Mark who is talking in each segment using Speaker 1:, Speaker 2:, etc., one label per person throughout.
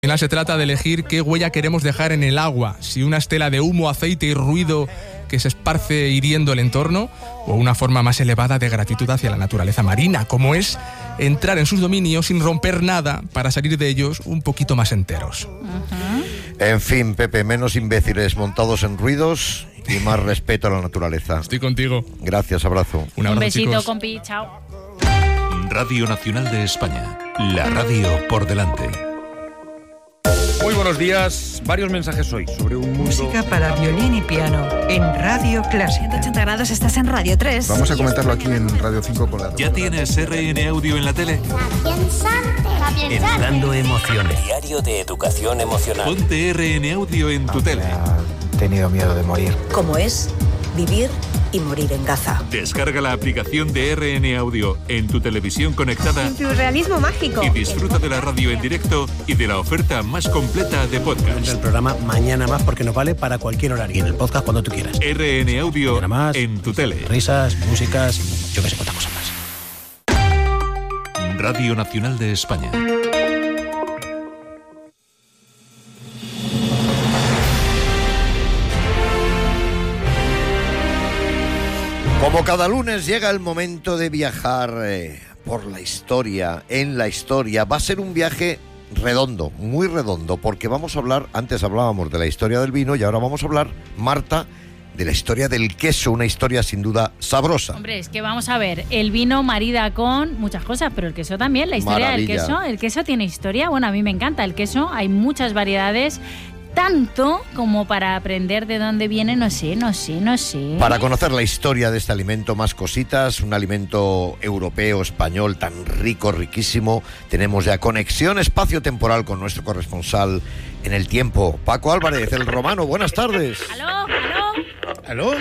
Speaker 1: Al final se trata de elegir qué huella queremos dejar en el agua, si una estela de humo, aceite y ruido que se esparce hiriendo el entorno, o una forma más elevada de gratitud hacia la naturaleza marina, como es entrar en sus dominios sin romper nada para salir de ellos un poquito más enteros.
Speaker 2: En fin, Pepe, menos imbéciles montados en ruidos y más respeto a la naturaleza.
Speaker 1: Estoy contigo.
Speaker 2: Gracias, abrazo.
Speaker 1: Un abrazo,
Speaker 3: besito,
Speaker 1: chicos.
Speaker 3: compi, chao.
Speaker 4: Radio Nacional de España, la radio por delante.
Speaker 5: Muy buenos días. Varios mensajes hoy sobre un mundo...
Speaker 6: Música para violín y piano en Radio Clásica.
Speaker 7: 180 grados, estás en Radio 3.
Speaker 8: Vamos a comentarlo aquí en Radio 5 con la...
Speaker 4: ¿Ya tienes RN Audio en la tele?
Speaker 9: Educando emociones. Diario de educación emocional.
Speaker 4: Ponte RN Audio en tu tele.
Speaker 8: He tenido miedo de morir.
Speaker 10: Como es vivir y morir en Gaza.
Speaker 4: Descarga la aplicación de RN Audio en tu televisión conectada.
Speaker 7: En tu realismo mágico.
Speaker 4: Y disfruta de la radio en directo y de la oferta más completa de podcast.
Speaker 9: El programa mañana más porque nos vale para cualquier horario. Y en el podcast cuando tú quieras.
Speaker 4: RN Audio más, en tu tele.
Speaker 9: Risas, músicas, yo que sé cuántas cosas más.
Speaker 4: Radio Nacional de España.
Speaker 2: Como cada lunes llega el momento de viajar por la historia, en la historia. Va a ser un viaje redondo, muy redondo, porque vamos a hablar, antes hablábamos de la historia del vino y ahora vamos a hablar, Marta, de la historia del queso, una historia sin duda sabrosa.
Speaker 3: Hombre, es que vamos a ver, el vino marida con muchas cosas, pero el queso también, la historia
Speaker 2: Maravilla.
Speaker 3: del queso. El queso tiene historia, bueno, a mí me encanta el queso, hay muchas variedades. Tanto como para aprender de dónde viene, no sé.
Speaker 2: Para conocer la historia de este alimento, más cositas, un alimento europeo, español, tan rico, riquísimo. Tenemos ya conexión espacio-temporal con nuestro corresponsal en el tiempo, Paco Álvarez, el romano. Buenas tardes.
Speaker 3: ¿Aló?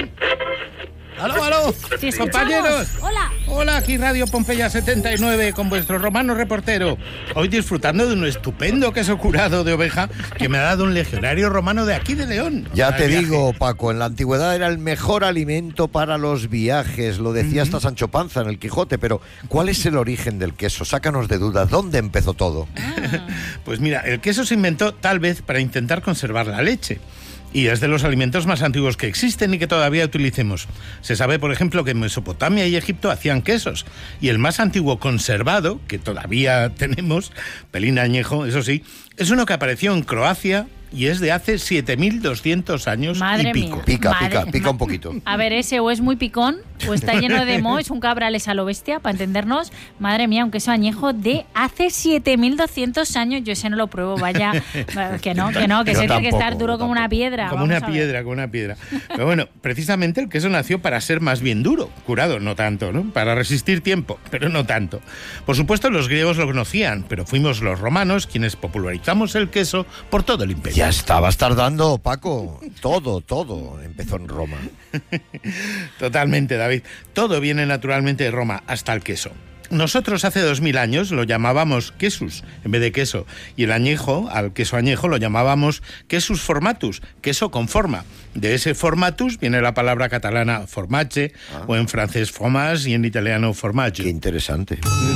Speaker 5: ¿Aló?
Speaker 3: Sí,
Speaker 5: Compañeros.
Speaker 3: Hola,
Speaker 5: aquí Radio Pompeya 79 con vuestro romano reportero. Hoy disfrutando de un estupendo queso curado de oveja que me ha dado un legionario romano de aquí de León.
Speaker 2: Ya te digo, Paco, en la antigüedad era el mejor alimento para los viajes, lo decía hasta Sancho Panza en el Quijote, pero ¿cuál es el origen del queso? Sácanos de dudas, ¿dónde empezó todo?
Speaker 5: Pues mira, el queso se inventó tal vez para intentar conservar la leche. Y es de los alimentos más antiguos que existen y que todavía utilicemos. Se sabe, por ejemplo, que en Mesopotamia y Egipto hacían quesos. Y el más antiguo conservado, que todavía tenemos, pelín añejo, eso sí, es uno que apareció en Croacia y es de hace 7.200 años.
Speaker 3: Madre
Speaker 5: y pico.
Speaker 3: mía.
Speaker 2: Pica un poquito.
Speaker 3: A ver, ese o es muy picón o está lleno de moho, es un cabrales a lo bestia, para entendernos. Madre mía, un queso añejo de hace 7.200 años. Yo ese no lo pruebo, vaya. Que no, que ese tiene que estar duro como una piedra.
Speaker 5: Como una piedra. Pero bueno, precisamente el queso nació para ser más bien duro, curado, no tanto, ¿no? Para resistir tiempo, pero no tanto. Por supuesto, los griegos lo conocían, pero fuimos los romanos quienes popularizamos el queso por todo el imperio.
Speaker 2: Ya estabas tardando, Paco. Todo empezó en Roma.
Speaker 5: Totalmente, David. Todo viene naturalmente de Roma, hasta el queso. Nosotros hace 2000 años lo llamábamos quesus en vez de queso, y el añejo, al queso añejo, lo llamábamos quesus formatus, queso con forma. De ese formatus viene la palabra catalana formaggio, o en francés fromage y en italiano formaggio.
Speaker 2: Qué interesante.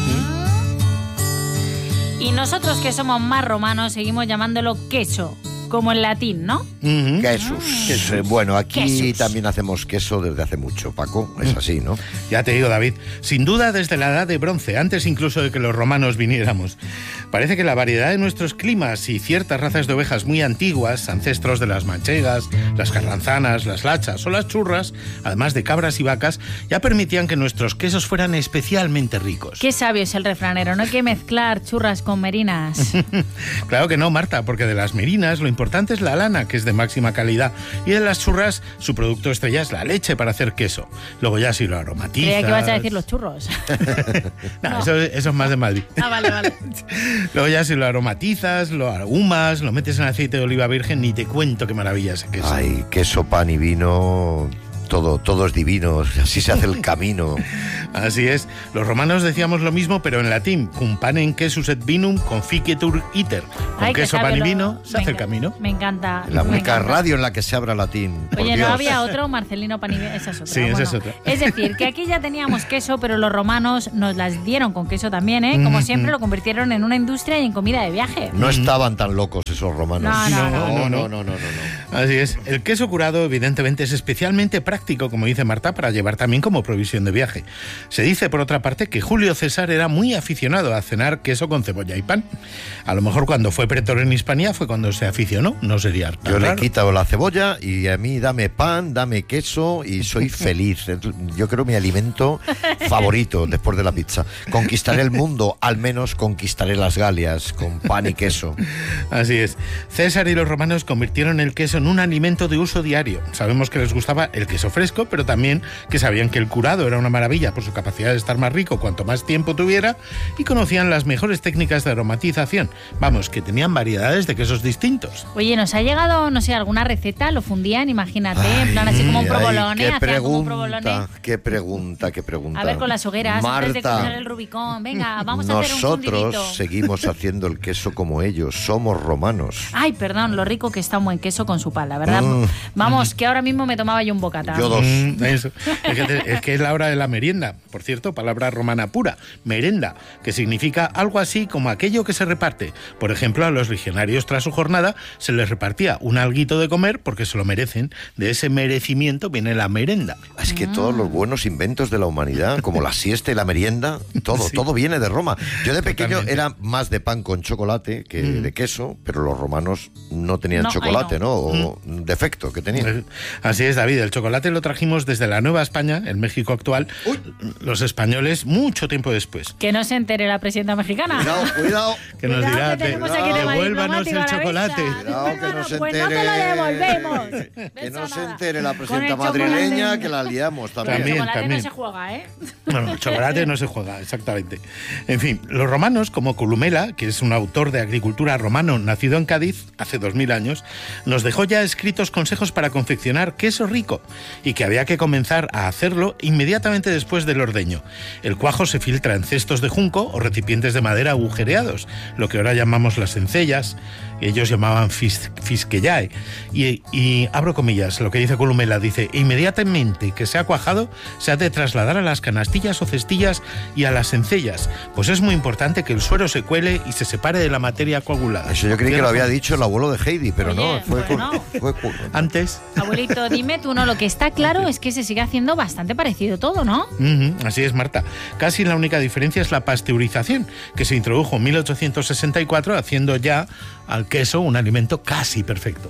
Speaker 3: Y nosotros que somos más romanos seguimos llamándolo queso, como en latín, ¿no?
Speaker 2: Quesus. Bueno, aquí
Speaker 3: Quesus.
Speaker 2: también hacemos queso desde hace mucho, Paco. Es así, ¿no?
Speaker 5: Ya te digo, David, sin duda desde la edad de bronce, antes incluso de que los romanos viniéramos. Parece que la variedad de nuestros climas y ciertas razas de ovejas muy antiguas, ancestros de las manchegas, las carranzanas, las lachas o las churras, además de cabras y vacas, ya permitían que nuestros quesos fueran especialmente ricos.
Speaker 3: Qué sabio es el refranero, no hay que mezclar churras con merinas.
Speaker 5: Claro que no, Marta, porque de las merinas lo importante es la lana, que es de máxima calidad, y de las churras su producto estrella es la leche para hacer queso. Luego ya si lo aromatizas...
Speaker 3: Creía que ibas a decir los churros.
Speaker 5: No. Eso es más de Madrid.
Speaker 3: Vale.
Speaker 5: Luego ya si lo aromatizas, lo ahumas, lo metes en aceite de oliva virgen, ni te cuento qué maravilla ese queso.
Speaker 2: Ay, queso, pan y vino... todo es divino, así se hace el camino.
Speaker 5: Así es. Los romanos decíamos lo mismo, pero en latín. Cum panem quesus et vinum conficetur iter. Con queso, pan y vino se hace el camino.
Speaker 3: Me encanta.
Speaker 2: La única radio en la que se habla latín.
Speaker 3: Oye, ¿no había otro? Marcelino Panivino. Esa es otra.
Speaker 5: Sí, esa es otra.
Speaker 3: Es decir, que aquí ya teníamos queso, pero los romanos nos las dieron con queso también, ¿eh? Como siempre, lo convirtieron en una industria y en comida de viaje.
Speaker 2: No estaban tan locos esos romanos. No.
Speaker 5: Así es. El queso curado, evidentemente, es especialmente práctico, como dice Marta, para llevar también como provisión de viaje. Se dice, por otra parte, que Julio César era muy aficionado a cenar queso con cebolla y pan. A lo mejor cuando fue pretor en Hispania fue cuando se aficionó, no sería tan
Speaker 2: Yo
Speaker 5: raro.
Speaker 2: le he quitado la cebolla y a mí dame pan, dame queso y soy feliz. Yo creo mi alimento favorito después de la pizza. Conquistaré el mundo, al menos conquistaré las Galias con pan y queso.
Speaker 5: Así es. César y los romanos convirtieron el queso en un alimento de uso diario. Sabemos que les gustaba el queso fresco, pero también que sabían que el curado era una maravilla por su capacidad de estar más rico cuanto más tiempo tuviera, y conocían las mejores técnicas de aromatización. Vamos, que tenían variedades de quesos distintos.
Speaker 3: Oye, nos ha llegado, no sé, alguna receta, lo fundían, imagínate, en plan así como un provolone, hacían como un provolone.
Speaker 2: Qué pregunta.
Speaker 3: A ver, con las hogueras,
Speaker 2: Marta,
Speaker 3: antes de cruzar el Rubicón, venga, vamos a hacer un fundidito.
Speaker 2: Nosotros seguimos haciendo el queso como ellos, somos romanos.
Speaker 3: Ay, perdón, lo rico que está un buen queso con su pala, ¿verdad? Vamos, que ahora mismo me tomaba yo un bocata.
Speaker 2: Yo dos.
Speaker 5: Eso. Es que es la hora de la merienda, por cierto, palabra romana pura, merenda, que significa algo así como aquello que se reparte. Por ejemplo, a los legionarios tras su jornada se les repartía un alguito de comer porque se lo merecen. De ese merecimiento viene la merenda.
Speaker 2: Es que todos los buenos inventos de la humanidad, como la siesta y la merienda, todo viene de Roma. Yo de pequeño era más de pan con chocolate que de queso, pero los romanos no tenían chocolate, ¿no? O defecto que tenían.
Speaker 5: Así es, David. El chocolate lo trajimos desde la Nueva España, el México actual, los españoles, mucho tiempo después.
Speaker 3: Que no se entere la presidenta mexicana.
Speaker 2: Cuidado.
Speaker 5: Que nos dirá, devuélvanos el chocolate.
Speaker 2: Cuidado, que no se entere.
Speaker 3: Pues no te lo devolvemos.
Speaker 2: Que no se entere la presidenta madrileña, que la liamos también.
Speaker 3: El chocolate no se juega, ¿eh?
Speaker 5: Bueno, el chocolate no se juega, exactamente. En fin, los romanos, como Columela, que es un autor de agricultura romano nacido en Cádiz hace 2000 años, nos dejó ya escritos consejos para confeccionar queso rico y que había que comenzar a hacerlo inmediatamente después del ordeño. El cuajo se filtra en cestos de junco o recipientes de madera agujereados, lo que ahora llamamos las encellas, ellos llamaban fisquellae. Y abro comillas, lo que dice Columela, dice: inmediatamente que se ha cuajado, se ha de trasladar a las canastillas o cestillas y a las encellas, pues es muy importante que el suero se cuele y se separe de la materia coagulada.
Speaker 2: Eso yo creí que lo había dicho el abuelo de Heidi, pero
Speaker 3: oye,
Speaker 2: no, fue
Speaker 5: antes.
Speaker 3: Abuelito, dime tú, no, lo que está claro es que se sigue haciendo bastante parecido todo, ¿no?
Speaker 5: Así es, Marta. Casi la única diferencia es la pasteurización, que se introdujo en 1864, haciendo ya al queso un alimento casi perfecto.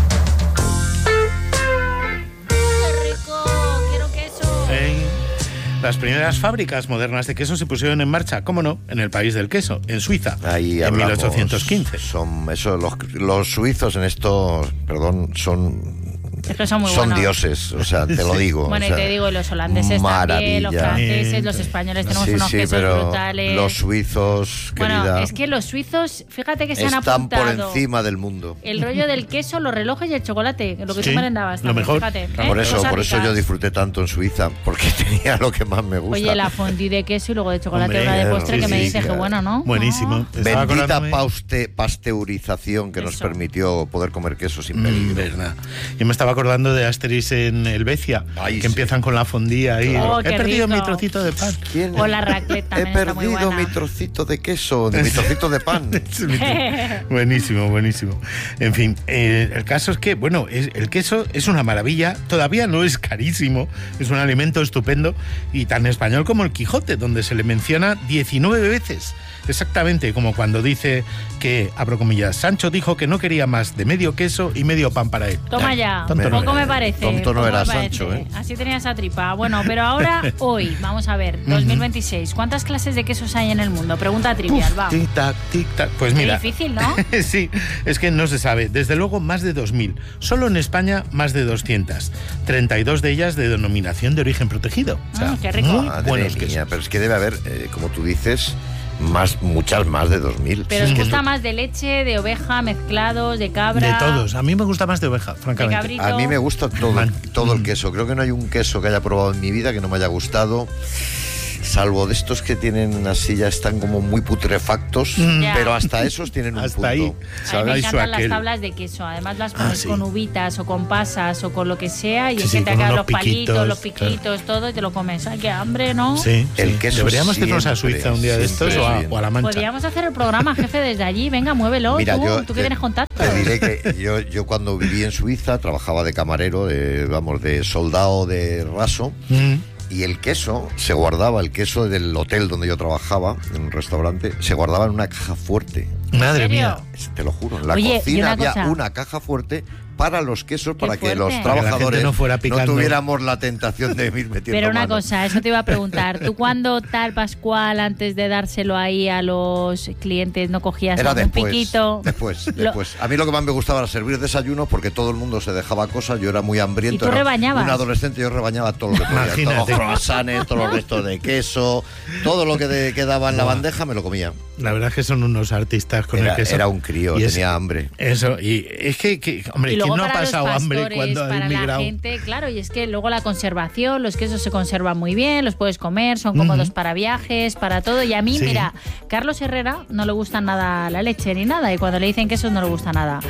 Speaker 3: ¡Qué rico! ¡Quiero queso!
Speaker 5: Las primeras fábricas modernas de queso se pusieron en marcha, cómo no, en el país del queso, en Suiza,
Speaker 2: ahí
Speaker 5: en
Speaker 2: hablamos,
Speaker 5: 1815.
Speaker 2: Los suizos en esto,
Speaker 3: Es que son muy
Speaker 2: son
Speaker 3: buenos.
Speaker 2: dioses, o sea, te lo digo.
Speaker 3: Bueno,
Speaker 2: o sea,
Speaker 3: y te digo, los holandeses también, los franceses, los españoles, tenemos unos quesos
Speaker 2: pero
Speaker 3: brutales.
Speaker 2: Los suizos, querida,
Speaker 3: bueno, es que los suizos, fíjate que se han
Speaker 2: están
Speaker 3: apuntado
Speaker 2: por encima del mundo.
Speaker 3: el rollo del queso, los relojes y el chocolate, lo que tú merendabas.
Speaker 5: Lo mejor.
Speaker 3: Fíjate,
Speaker 2: Por eso
Speaker 3: ricas.
Speaker 2: yo disfruté tanto en Suiza, porque tenía lo que más me gusta.
Speaker 3: Oye, la fondue de queso y luego de chocolate,
Speaker 5: Hombre,
Speaker 3: una de postre,
Speaker 5: sí,
Speaker 3: que me
Speaker 5: sí,
Speaker 3: dice que
Speaker 2: claro.
Speaker 3: bueno, ¿no?
Speaker 5: Buenísimo. Estaba
Speaker 2: Bendita
Speaker 5: acordándome-
Speaker 2: pasteurización que nos
Speaker 3: Eso.
Speaker 2: permitió poder comer queso sin peligro.
Speaker 5: Verdad. Yo me estaba acordando de Asterix en Helvecia,
Speaker 2: Ay,
Speaker 5: que
Speaker 2: sí.
Speaker 5: empiezan con la fondía ahí.
Speaker 3: Oh,
Speaker 5: He
Speaker 3: qué
Speaker 5: perdido
Speaker 3: rico.
Speaker 5: mi trocito de pan.
Speaker 2: ¿Quién?
Speaker 3: O la raclette
Speaker 2: He
Speaker 3: también está muy
Speaker 2: perdido
Speaker 3: buena.
Speaker 2: mi trocito de queso, mi trocito de pan.
Speaker 5: Buenísimo, buenísimo. En fin, el caso es que, bueno, el queso es una maravilla, todavía no es carísimo, es un alimento estupendo y tan español como el Quijote, donde se le menciona 19 veces. Exactamente como cuando dice que, abro comillas, Sancho dijo que no quería más de medio queso y medio pan para él.
Speaker 3: Toma ya,
Speaker 5: Tonto
Speaker 3: poco
Speaker 5: no
Speaker 3: me
Speaker 5: era.
Speaker 3: parece.
Speaker 2: Tonto no
Speaker 3: poco
Speaker 2: era
Speaker 3: me parece.
Speaker 2: Sancho, ¿eh?
Speaker 3: Así tenía esa tripa. Bueno, pero ahora, hoy, vamos a ver, 2026, ¿cuántas clases de quesos hay en el mundo? Pregunta trivial, va.
Speaker 5: Tic-tac, tic-tac. Pues
Speaker 3: Qué
Speaker 5: mira.
Speaker 3: difícil, ¿no?
Speaker 5: Sí, es que no se sabe. Desde luego, más de 2.000. Solo en España, más de 200. 32 de ellas de denominación de origen protegido. O sea,
Speaker 3: Qué rico.
Speaker 5: muy
Speaker 2: Madre
Speaker 5: buenos
Speaker 2: mía,
Speaker 5: quesos.
Speaker 2: pero es que debe haber, como tú dices, Muchas más de 2.000.
Speaker 3: Pero os gusta más de leche, de oveja, mezclados, de cabra.
Speaker 5: De todos. A mí me gusta más de oveja,
Speaker 3: De
Speaker 5: francamente.
Speaker 3: cabrito.
Speaker 2: A mí me gusta todo el queso. Creo que no hay un queso que haya probado en mi vida que no me haya gustado. Salvo de estos que tienen así, ya están como muy putrefactos,
Speaker 3: Ya.
Speaker 2: pero hasta esos tienen un
Speaker 5: Hasta
Speaker 2: punto.
Speaker 5: ahí.
Speaker 3: A mí me
Speaker 5: ¿Sabéis
Speaker 3: encantan las
Speaker 5: aquel?
Speaker 3: tablas de queso. Además las pones
Speaker 5: sí.
Speaker 3: con uvitas o con pasas o con lo que sea y
Speaker 5: Sí,
Speaker 3: es
Speaker 5: sí,
Speaker 3: que te
Speaker 5: con
Speaker 3: quedan
Speaker 5: unos
Speaker 3: los palitos,
Speaker 5: piquitos,
Speaker 3: los piquitos, todo y te lo comes. ¡Ay, qué hambre, ¿no?
Speaker 5: Sí,
Speaker 2: El
Speaker 5: sí.
Speaker 2: queso
Speaker 5: Deberíamos irnos a
Speaker 2: siempre,
Speaker 5: Suiza un día de estos
Speaker 2: siempre bien.
Speaker 5: o a La Mancha.
Speaker 3: Podríamos hacer el programa, jefe, desde allí. Venga, muévelo.
Speaker 2: Mira,
Speaker 3: tú que tienes contacto.
Speaker 2: te diré que yo cuando viví en Suiza trabajaba de camarero, de soldado de raso. Y el queso se guardaba, el queso del hotel donde yo trabajaba, en un restaurante, se guardaba en una caja fuerte.
Speaker 5: Madre
Speaker 3: ¿En serio?
Speaker 5: mía.
Speaker 2: Te lo juro, en la
Speaker 3: Oye, y
Speaker 2: cocina
Speaker 3: una
Speaker 2: había
Speaker 3: cosa.
Speaker 2: una caja fuerte para los quesos,
Speaker 3: Qué
Speaker 2: para que
Speaker 3: fuerte.
Speaker 2: los
Speaker 3: Para
Speaker 5: que la gente
Speaker 2: trabajadores
Speaker 5: no fuera picando.
Speaker 2: tuviéramos la tentación de ir metiendo
Speaker 3: Pero una
Speaker 2: mano.
Speaker 3: cosa, eso te iba a preguntar. ¿Tú cuando tal Pascual, antes de dárselo ahí a los clientes, no cogías
Speaker 2: Era
Speaker 3: algún
Speaker 2: después,
Speaker 3: piquito?
Speaker 2: después.
Speaker 3: Lo-
Speaker 2: A mí lo que más me gustaba era servir desayunos porque todo el mundo se dejaba cosas, yo era muy hambriento.
Speaker 3: ¿Y tú
Speaker 2: era
Speaker 3: rebañabas?
Speaker 2: Un adolescente, yo rebañaba todo lo que podía.
Speaker 5: Imagínate.
Speaker 2: Todos los croissants, todos los restos de queso, todo lo que quedaba en la bandeja me lo comía.
Speaker 5: La verdad es que son unos artistas con el queso.
Speaker 2: Era un crío,
Speaker 5: Y
Speaker 2: tenía hambre.
Speaker 5: Eso, y es que hombre,
Speaker 3: Y
Speaker 5: ¿quién
Speaker 3: luego
Speaker 5: no ha
Speaker 3: para los
Speaker 5: pasado hambre
Speaker 3: pastores,
Speaker 5: cuando ha
Speaker 3: para la
Speaker 5: inmigrado?
Speaker 3: gente, claro, y es que luego la conservación, los quesos se conservan muy bien, los puedes comer, son cómodos para viajes, para todo. Y a mí,
Speaker 5: Sí.
Speaker 3: mira, Carlos Herrera no le gusta nada la leche ni nada, y cuando le dicen quesos no le gusta nada.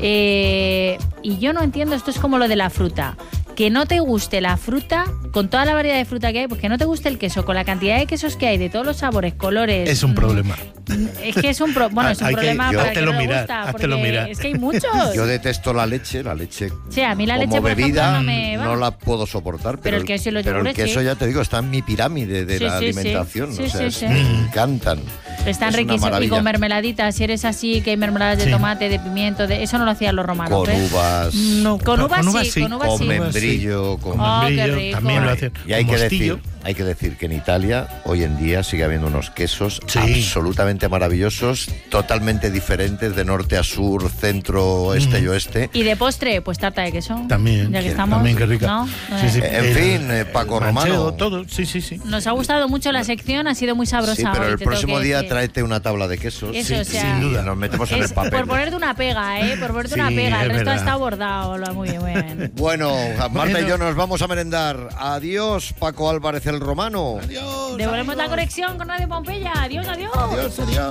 Speaker 3: Y yo no entiendo, esto es como lo de la fruta. Que no te guste la fruta, con toda la variedad de fruta que hay, pues que no te guste el queso, con la cantidad de quesos que hay, de todos los sabores, colores.
Speaker 5: Es un problema.
Speaker 3: Es que es un, bueno, es un
Speaker 5: Hay que-
Speaker 3: problema para
Speaker 5: háztelo
Speaker 3: que no le
Speaker 5: mirar,
Speaker 3: gusta,
Speaker 5: háztelo
Speaker 3: porque
Speaker 5: mirar.
Speaker 3: es que hay muchos.
Speaker 2: Yo detesto la leche
Speaker 3: Sí, a mí la
Speaker 2: como
Speaker 3: leche, por ejemplo,
Speaker 2: bebida
Speaker 3: no me va.
Speaker 2: no la puedo soportar,
Speaker 3: Pero el queso y los
Speaker 2: pero el
Speaker 3: yogures,
Speaker 2: queso
Speaker 3: sí.
Speaker 2: ya te digo, está en mi pirámide de
Speaker 3: Sí,
Speaker 2: la
Speaker 3: sí, sí.
Speaker 2: alimentación,
Speaker 3: Sí,
Speaker 2: o sea,
Speaker 3: sí, sí.
Speaker 2: me encantan.
Speaker 3: Están
Speaker 2: Es una
Speaker 3: riquísimos. Y
Speaker 2: maravilla.
Speaker 3: con mermeladitas, si eres así, que hay mermeladas de
Speaker 5: Sí.
Speaker 3: tomate, de pimiento, eso no lo hacían los romanos.
Speaker 2: Con
Speaker 3: ¿ves?
Speaker 2: uvas,
Speaker 5: No,
Speaker 3: Con uvas
Speaker 5: con uvas
Speaker 3: sí,
Speaker 5: sí.
Speaker 3: con uvas
Speaker 2: con
Speaker 3: sí.
Speaker 2: membrillo, con...
Speaker 3: Oh, qué
Speaker 5: membrillo,
Speaker 3: rico.
Speaker 5: también lo hacen.
Speaker 2: Y hay
Speaker 5: con
Speaker 2: que,
Speaker 5: mostillo.
Speaker 2: decir que en Italia hoy en día sigue habiendo unos quesos
Speaker 5: Sí.
Speaker 2: absolutamente maravillosos, totalmente diferentes de norte a sur, centro, este y oeste.
Speaker 3: Y de postre, pues tarta de queso.
Speaker 5: También,
Speaker 3: Ya que estamos.
Speaker 5: también, qué rica.
Speaker 3: ¿no?
Speaker 5: Sí, sí.
Speaker 2: En fin, Paco
Speaker 5: manchego,
Speaker 2: Romano.
Speaker 5: todo, sí.
Speaker 3: Nos ha gustado mucho la sección, ha sido muy sabrosa.
Speaker 2: Sí, pero
Speaker 3: hoy,
Speaker 2: el
Speaker 3: te tengo
Speaker 2: próximo
Speaker 3: que
Speaker 2: día
Speaker 3: decir.
Speaker 2: tráete una tabla de quesos.
Speaker 3: Eso, o sea,
Speaker 2: sin duda. Nos metemos en el
Speaker 3: Es
Speaker 2: papel.
Speaker 3: por ponerte una pega, por ponerte
Speaker 5: Sí,
Speaker 3: una pega. El
Speaker 5: es
Speaker 3: resto
Speaker 5: verdad.
Speaker 3: está abordado, muy bien.
Speaker 2: Bueno, Marta y
Speaker 5: Bueno.
Speaker 2: yo nos vamos a merendar. Adiós, Paco Álvarez el Romano.
Speaker 3: Devolvemos la conexión con Radio Pompeya. Adiós, adiós.
Speaker 2: Adiós, adiós.